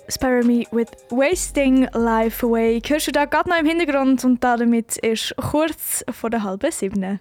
Spare Me with Wasting Life Away. Hörst du da gerade noch im Hintergrund und damit ist kurz vor der 6:30. 3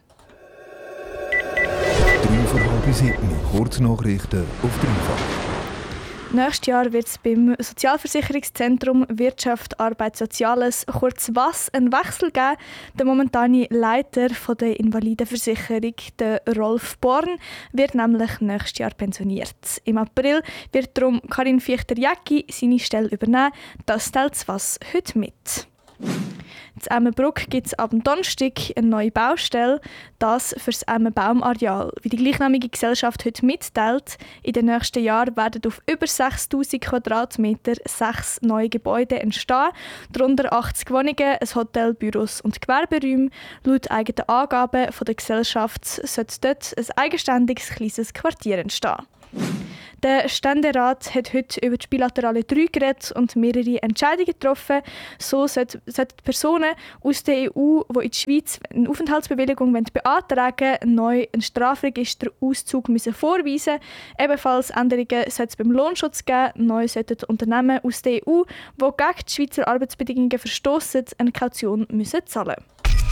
vor halb 7. Kurznachrichten auf Dreifach. Nächstes Jahr wird es beim Sozialversicherungszentrum Wirtschaft, Arbeit, Soziales, kurz WASS, einen Wechsel geben. Der momentane Leiter der Invalidenversicherung, der Rolf Born, wird nämlich nächstes Jahr pensioniert. Im April wird darum Karin Fichter-Jäcki seine Stelle übernehmen. Das teilt das WASS heute mit. In Emmenbruck gibt es ab Donnerstag eine neue Baustelle, das für das Emmen-Baumareal. Wie die gleichnamige Gesellschaft heute mitteilt, in den nächsten Jahren werden auf über 6000 Quadratmeter 6 neue Gebäude entstehen, darunter 80 Wohnungen, ein Hotel, Büros und Gewerberäume. Laut eigenen Angaben der Gesellschaft sollte dort ein eigenständiges kleines Quartier entstehen. Der Ständerat hat heute über die bilaterale 3 geredet und mehrere Entscheidungen getroffen. So sollten Personen aus der EU, die in die Schweiz eine Aufenthaltsbewilligung beantragen wollen, neu einen Strafregisterauszug vorweisen müssen. Ebenfalls Änderungen soll es beim Lohnschutz geben. Neu sollten Unternehmen aus der EU, die gegen die Schweizer Arbeitsbedingungen verstoßen, eine Kaution zahlen müssen.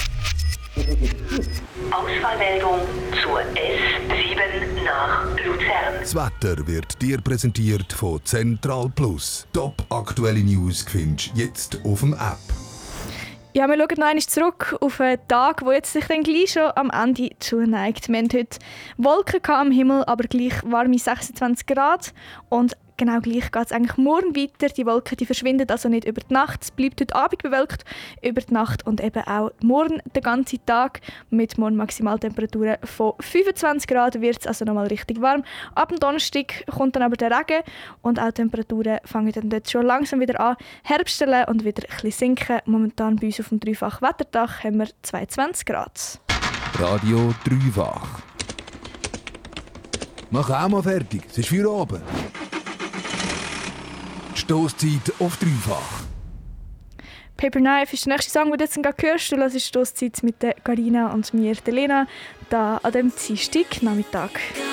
Ausfallmeldung zur S7 nach Luzern. Das Wetter wird dir präsentiert von Central Plus. Top aktuelle News findest du jetzt auf dem App. Ja, wir schauen noch einmal zurück auf einen Tag, der jetzt sich dann gleich schon am Ende zuneigt. Wir hatten heute Wolken am Himmel, aber gleich warme 26 Grad. Und genau gleich geht es eigentlich morgen weiter. Die Wolken verschwinden also nicht über die Nacht. Es bleibt heute Abend bewölkt über die Nacht und eben auch morgen den ganzen Tag. Mit morgen Maximaltemperaturen von 25 Grad wird es also nochmal richtig warm. Ab dem Donnerstag kommt dann aber der Regen und auch die Temperaturen fangen dann dort schon langsam wieder an herbsteln und wieder ein bisschen sinken. Momentan bei uns auf dem Dreifach-Wetterdach haben wir 22 Grad. Radio Dreifach. Mach auch mal fertig, es ist für oben. Stosszeit auf Dreifach. Paper Knife ist der nächste Song, den du jetzt gerade hörst. Du hörst Stosszeit mit der Carina und mir, der Lena, da an dem Dienstagnachmittag.